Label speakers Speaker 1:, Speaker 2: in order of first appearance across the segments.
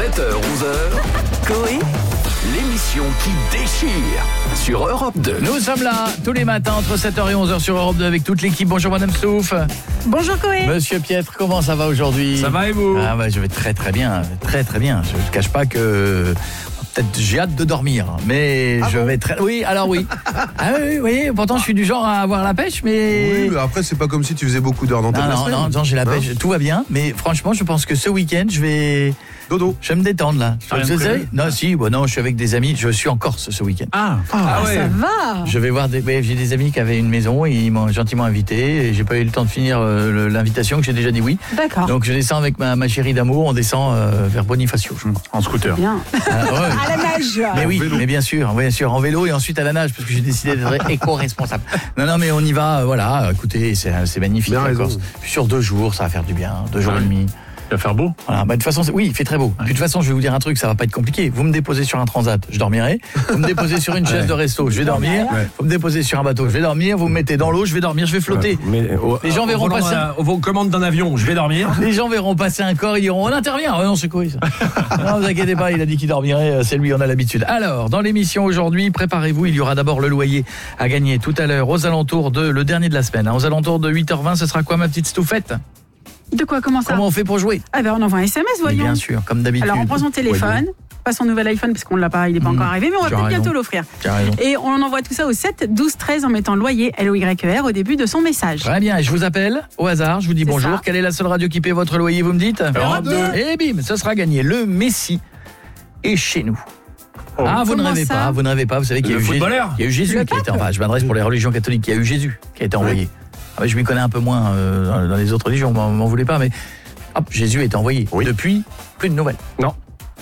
Speaker 1: 7h-11h, Coé, l'émission qui déchire sur Europe 2.
Speaker 2: Nous sommes là tous les matins entre 7h et 11h sur Europe 2 avec toute l'équipe. Bonjour Madame Stouff.
Speaker 3: Bonjour Coé.
Speaker 2: Monsieur Pietre, comment ça va aujourd'hui?
Speaker 4: Ça va et vous?
Speaker 2: Ah bah je vais très bien, très bien. Je ne cache pas que peut-être j'ai hâte de dormir, mais je vais très... Oui, alors oui. Ah oui, pourtant je suis du genre à avoir la pêche, mais...
Speaker 5: Oui, mais après c'est pas comme si tu faisais beaucoup d'heures dans ta semaine.
Speaker 2: Non, j'ai la pêche, tout va bien, mais franchement je pense que ce week-end je vais...
Speaker 5: Dodo.
Speaker 2: Je vais me détendre là.
Speaker 4: Vous savez?
Speaker 2: Non, si, non, je suis avec des amis, je suis en Corse ce week-end.
Speaker 4: Ah ouais.
Speaker 3: Ça va.
Speaker 2: Je vais voir j'ai des amis qui avaient une maison et ils m'ont gentiment invité et j'ai pas eu le temps de finir l'invitation que j'ai déjà dit oui.
Speaker 3: D'accord.
Speaker 2: Donc je descends avec ma chérie d'amour, on descend vers Bonifacio.
Speaker 4: En scooter.
Speaker 3: Bien.
Speaker 2: Ouais.
Speaker 3: À la nage.
Speaker 2: Mais oui, mais bien sûr, en vélo et ensuite à la nage parce que j'ai décidé d'être éco-responsable. Non, mais on y va, voilà, écoutez, c'est magnifique
Speaker 5: Bien
Speaker 2: la
Speaker 5: raison.
Speaker 2: Corse. Puis sur 2 jours, ça va faire du bien, 2 jours et demi.
Speaker 4: Il va faire beau.
Speaker 2: Voilà, de toute façon, oui, il fait très beau. Puis, de toute façon, je vais vous dire un truc, ça va pas être compliqué. Vous me déposez sur un transat, je dormirai. Vous me déposez sur une chaise de resto, je vais dormir. Vous me déposez sur un bateau, je vais dormir. Vous me mettez dans l'eau, je vais dormir, je vais flotter.
Speaker 4: Mais
Speaker 2: Les gens verront passer.
Speaker 4: Vos commandes d'un avion, je vais dormir.
Speaker 2: Les gens verront passer un corps, ils diront on intervient. Non, c'est quoi ça? Non, vous inquiétez pas, il a dit qu'il dormirait, c'est lui, on a l'habitude. Alors, dans l'émission aujourd'hui, préparez-vous, il y aura d'abord le loyer à gagner tout à l'heure aux alentours de le dernier de la semaine. Aux alentours de 8h20, ce sera quoi ma petite Stouffette?
Speaker 3: De quoi, comment ça?
Speaker 2: Comment on fait pour jouer?
Speaker 3: Ah ben on envoie un SMS,
Speaker 2: Mais
Speaker 3: voyons.
Speaker 2: bien sûr, comme d'habitude.
Speaker 3: Alors on prend son téléphone, pas son nouvel iPhone parce qu'on l'a pas, il n'est pas encore arrivé, mais on va
Speaker 2: Tu as
Speaker 3: peut-être
Speaker 2: raison.
Speaker 3: bientôt l'offrir.
Speaker 2: Tu as raison.
Speaker 3: Et on envoie tout ça au 7 12 13 en mettant loyer LOYER au début de son message.
Speaker 2: Très bien, et je vous appelle au hasard, je vous dis
Speaker 3: C'est
Speaker 2: bonjour.
Speaker 3: ça.
Speaker 2: Quelle est la seule radio qui paie votre loyer, vous me dites?
Speaker 3: Europe 2.
Speaker 2: Et bim, ce sera gagné. Le Messi est chez nous. Vous ne
Speaker 3: Comment
Speaker 2: rêvez
Speaker 3: ça
Speaker 2: pas, vous ne rêvez pas. Vous savez qu'il y a
Speaker 4: Le
Speaker 2: eu Jésus.
Speaker 4: footballeur.
Speaker 2: Il y a eu Jésus
Speaker 3: Le
Speaker 2: qui a été.
Speaker 3: pape.
Speaker 2: Enfin, je m'adresse pour les religions catholiques. Il y a eu Jésus qui a été envoyé. Ah, mais je m'y connais un peu moins dans les autres religions. M'en voulez pas, mais hop, Jésus a été envoyé.
Speaker 5: Oui.
Speaker 2: Depuis, plus de nouvelles.
Speaker 4: Non.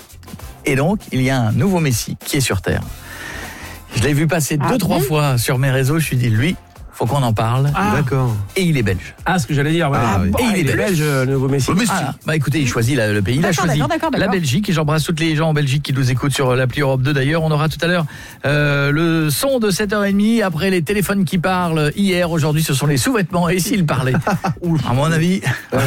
Speaker 2: Et donc, il y a un nouveau Messie qui est sur terre. Je l'ai vu passer 2-3 fois sur mes réseaux. Je me suis dit, lui, faut qu'on en parle.
Speaker 5: D'accord.
Speaker 2: Et il est belge.
Speaker 4: Ah, ce que j'allais dire. Ouais.
Speaker 5: Ah, oui.
Speaker 4: Et il est belge, le nouveau Messi.
Speaker 2: Ah, bah écoutez, il choisit le pays, il a
Speaker 3: D'accord,
Speaker 2: choisi
Speaker 3: d'accord.
Speaker 2: la Belgique et j'embrasse toutes les gens en Belgique qui nous écoutent sur l'appli Europe 2 d'ailleurs. On aura tout à l'heure le son de 7h30 après les téléphones qui parlent hier, aujourd'hui ce sont les sous-vêtements et s'ils parlaient. À mon avis,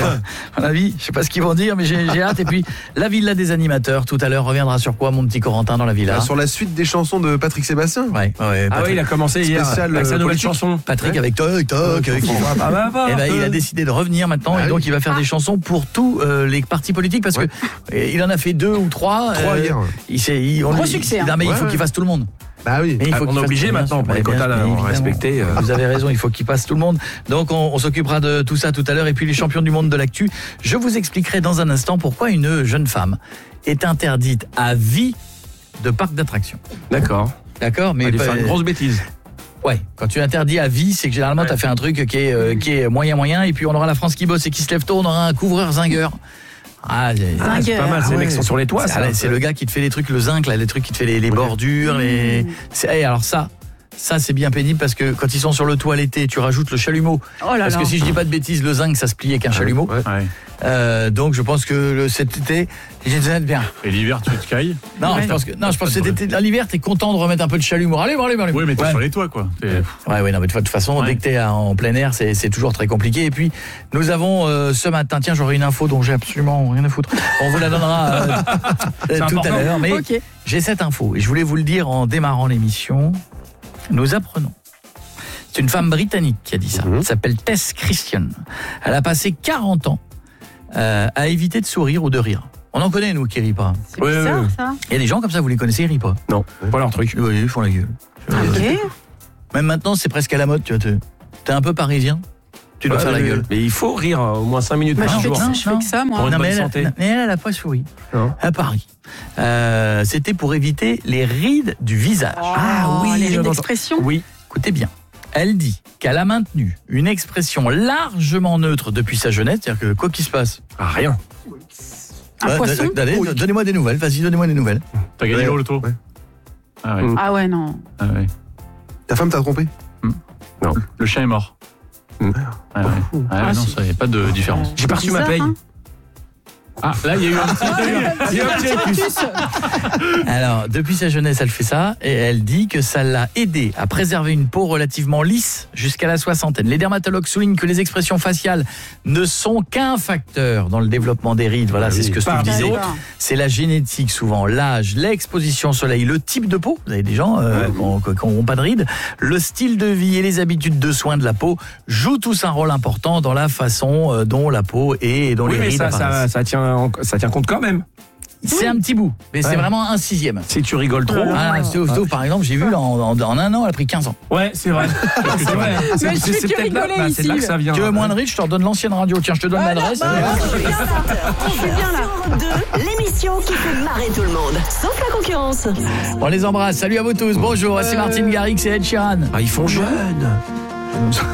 Speaker 2: je sais pas ce qu'ils vont dire mais j'ai hâte et puis la villa des animateurs tout à l'heure reviendra sur quoi mon petit Corentin dans la villa?
Speaker 5: Sur la suite des chansons de Patrick Sébastien.
Speaker 2: Ouais,
Speaker 4: Ah oui,
Speaker 2: Patrick,
Speaker 4: il a commencé hier
Speaker 5: Spécial,
Speaker 4: avec sa nouvelle
Speaker 5: politique.
Speaker 4: chanson.
Speaker 2: Patrick avec Toc Toc qui eh ben, il a décidé de revenir maintenant et donc il va faire des chansons pour tous les partis politiques parce que il en a fait 2 ou 3.
Speaker 5: 3 hier.
Speaker 3: Gros succès, hein.
Speaker 2: Non, mais il faut qu'il fasse tout le monde.
Speaker 5: Bah oui.
Speaker 2: Mais il faut
Speaker 4: On
Speaker 2: qu'il
Speaker 4: est
Speaker 2: fasse
Speaker 4: obligé
Speaker 2: tout le monde,
Speaker 4: maintenant pour les
Speaker 2: bien
Speaker 4: quotas
Speaker 2: sûr,
Speaker 4: là,
Speaker 2: évidemment.
Speaker 4: respecter.
Speaker 2: Vous avez raison, il faut qu'il passe tout le monde. Donc on s'occupera de tout ça tout à l'heure et puis les champions du monde de l'actu. Je vous expliquerai dans un instant pourquoi une jeune femme est interdite à vie de parc d'attractions.
Speaker 4: D'accord.
Speaker 2: D'accord, mais
Speaker 4: Il va faire une grosse bêtise.
Speaker 2: ouais, quand tu interdis à vie, c'est que généralement tu as fait un truc qui est moyen et puis on aura la France qui bosse et qui se lève tôt, on aura un couvreur zingueur. Ah,
Speaker 4: C'est pas mal, ces mecs sont sur les toits, ça.
Speaker 2: c'est le gars qui te fait les trucs, le zinc, là, les trucs qui te fait les bordures. Alors ça c'est bien pénible parce que quand ils sont sur le toit l'été, tu rajoutes le chalumeau.
Speaker 3: Oh là
Speaker 2: Parce
Speaker 3: là.
Speaker 2: que si je dis pas de bêtises, le zinc ça se plie avec un chalumeau.
Speaker 4: Ouais.
Speaker 2: Donc je pense que cet été, j'ai bien.
Speaker 4: Et l'hiver, tu te cailles?
Speaker 2: Non, je pense que cet été, à l'hiver, t'es content de remettre un peu de chalumeau. Allez.
Speaker 4: Oui, mais t'es
Speaker 2: Ouais.
Speaker 4: sur les toits, quoi.
Speaker 2: Ouais, non, mais de toute façon, dès que t'es en plein air, c'est toujours très compliqué. Et puis, nous avons ce matin, tiens, j'aurai une info dont j'ai absolument rien à foutre. On vous la donnera tout
Speaker 4: important.
Speaker 2: à l'heure. Mais
Speaker 3: Ok.
Speaker 2: j'ai cette info et je voulais vous le dire en démarrant l'émission. Nous apprenons. C'est une femme britannique qui a dit ça. Elle s'appelle Tess Christian. Elle a passé 40 ans à éviter de sourire ou de rire. On en connaît, nous, qui rient pas.
Speaker 3: C'est bizarre ça.
Speaker 2: Il y a des gens comme ça, vous les connaissez, ils rient pas.
Speaker 4: Non, pas leur truc.
Speaker 2: Oui, ils font la gueule.
Speaker 3: Ok.
Speaker 2: Même maintenant, c'est presque à la mode, tu vois. T'es un peu parisien, tu dois faire la gueule.
Speaker 4: Mais il faut rire au moins 5 minutes
Speaker 3: Bah,
Speaker 4: par
Speaker 3: je
Speaker 4: jour.
Speaker 3: fais que ça moi.
Speaker 4: Pour une
Speaker 2: Non,
Speaker 4: bonne
Speaker 2: mais
Speaker 4: santé.
Speaker 2: elle a pas souri.
Speaker 4: Non.
Speaker 2: À Paris. C'était pour éviter les rides du visage.
Speaker 3: Les rides
Speaker 4: j'entends.
Speaker 3: d'expression.
Speaker 4: Oui.
Speaker 2: Écoutez bien. Elle dit qu'elle a maintenu une expression largement neutre depuis sa jeunesse, c'est-à-dire que quoi qu'il se passe.
Speaker 4: Rien.
Speaker 3: Un poisson.
Speaker 2: Allez, donnez-moi des nouvelles, vas-y, donnez-moi des nouvelles.
Speaker 4: T'as gagné au loto?
Speaker 5: Ouais.
Speaker 4: Ah ouais.
Speaker 3: Ah ouais non.
Speaker 4: Ah ouais.
Speaker 5: Ta femme t'a trompé?
Speaker 4: Non. Le chien est mort. Ah ouais. Ah ouais, non, ça y a pas de différence. J'ai pas reçu ma
Speaker 3: Bizarre,
Speaker 4: paye.
Speaker 3: hein.
Speaker 4: Ah, là, il y a eu un petit rictus.
Speaker 2: Alors, depuis sa jeunesse, elle fait ça et elle dit que ça l'a aidé à préserver une peau relativement lisse jusqu'à la soixantaine. Les dermatologues soulignent que les expressions faciales ne sont qu'un facteur dans le développement des rides. Voilà, c'est ce que Steve disait. C'est la génétique souvent, l'âge, l'exposition au soleil, le type de peau. Vous avez des gens qui n'ont pas de rides. Le style de vie et les habitudes de soins de la peau jouent tous un rôle important dans la façon dont la peau est et dont les rides apparaissent.
Speaker 4: Ça tient compte quand même.
Speaker 2: C'est un petit bout, mais c'est vraiment un sixième.
Speaker 4: Si tu rigoles trop.
Speaker 2: Par exemple, j'ai vu en un an, elle a pris 15 ans.
Speaker 4: Ouais, c'est vrai. C'est vrai. C'est peut-être là, c'est de là que ça vient.
Speaker 2: Tu veux moins de riches, je te redonne l'ancienne radio. Tiens, je te donne l'adresse.
Speaker 6: On suis bien là. Europe 2, l'émission qui fait marrer tout le monde, sauf la concurrence.
Speaker 2: On les embrasse. Salut à vous tous. Bonjour, c'est Martine Garrix et Ed Sheeran.
Speaker 4: Ils font jeune.